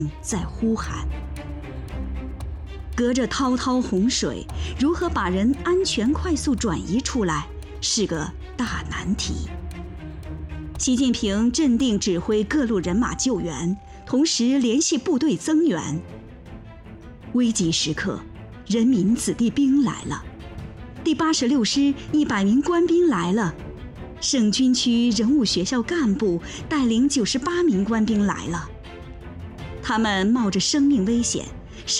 在呼喊。隔着滔滔洪水，如何把人安全快速转移出来，是个大难题。习近平镇定指挥各路人马救援，同时联系部队增援。危急时刻，人民子弟兵来了，第86师100名官兵来了，省军区人武学校干部带领98名官兵来了。他们冒着生命危险，